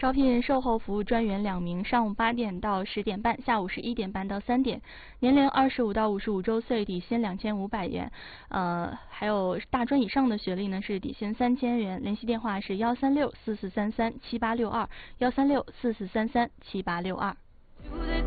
招聘售后服务专员2名，上午8点到10点半，下午11点半到3点，年龄25到55周岁，底薪2500元。还有大专以上的学历呢是底薪3000元。联系电话是13644337862，13644337862。